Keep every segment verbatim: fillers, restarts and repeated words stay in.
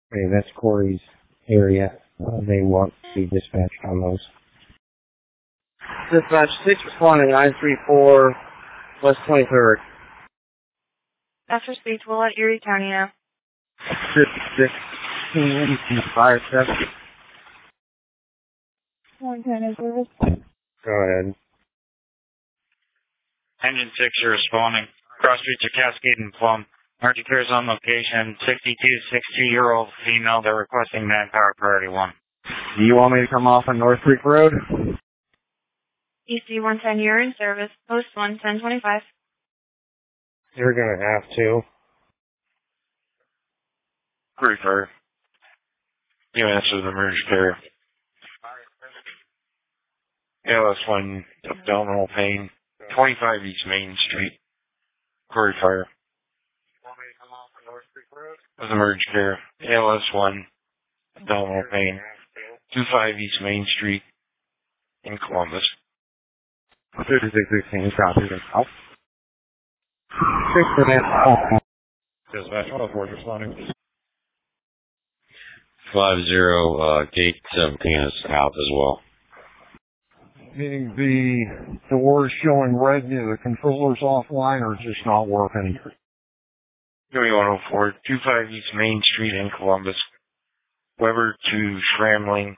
Okay, that's Corey's area. Uh, they want to be dispatched on those. Dispatch six responding nine three four West twenty-third. After speech, we'll let Erie County know. fifty-six five seven. One kind of service. Go ahead. Engine six, you're responding. Cross streets are Cascade and Plum. Emergency care is on location. sixty-two, sixty-two-year-old female. They're requesting manpower priority one. Do you want me to come off on North Creek Road? E C one ten, you're in service. Post one, ten twenty-five. You're gonna have to. Refer. You answer the emergency care. L S one, abdominal pain. twenty-five East Main Street. Corey Fire. With emergency care. L S one, abdominal pain. twenty-five East Main Street in Columbus. fifty-six sixteen, copy. Out. Six for that. Dispatch one oh four is responding. Five zero, uh, gate seventeen is out as well. Meaning the doors showing red near the controller's offline or just not working? Joey one oh four, twenty-five East Main Street in Columbus. Weber to Schramling.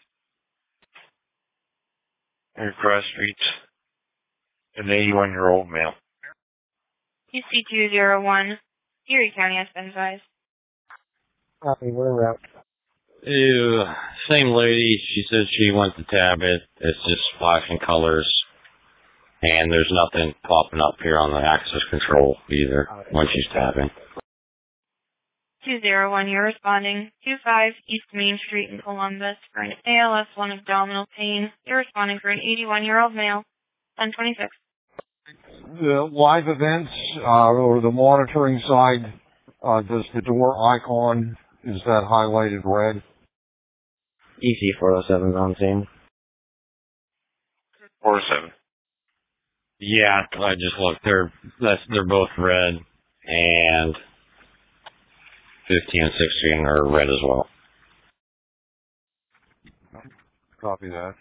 Near Cross Streets. An eighty-one-year-old male. E C two zero one, Erie County has been advised. Copy, we're en route. Ew, same lady, she says she went to tab it. It's just flashing colors. And there's nothing popping up here on the access control either when she's tabbing. two zero one, you're responding. twenty-five East Main Street in Columbus for an A L S one abdominal pain. You're responding for an eighty-one-year-old male. ten twenty-six. The live events, uh, or the monitoring side, uh, does the door icon, is that highlighted red? E C four oh seven on scene. four oh seven. Yeah, I just looked. They're that's they're both red, and fifteen and sixteen are red as well. Copy that.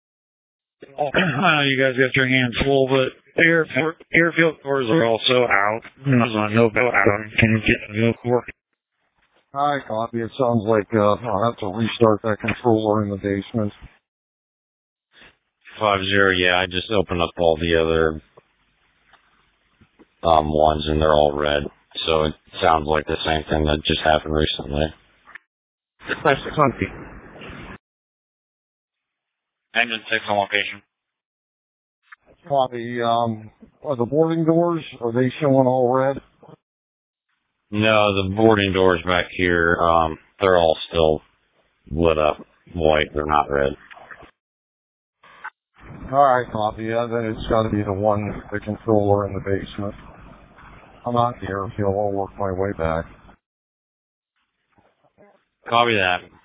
I know you guys got your hands full, but air airfield doors are also out. There's a no go out. Can you get the no work? Hi, copy. It sounds like uh, I'll have to restart that controller in the basement. Five zero, yeah, I just opened up all the other um ones and they're all red. So it sounds like the same thing that just happened recently. Five six one feet. Engine six on location. Copy. Um, are the boarding doors, are they showing all red? No, the boarding doors back here, um, they're all still lit up white. They're not red. Alright, copy. Yeah, then it's got to be the one, the controller in the basement. I'm out here. I'll work my way back. Copy that.